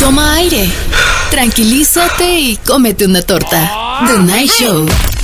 Toma aire, tranquilízate y cómete una torta. The Night Show.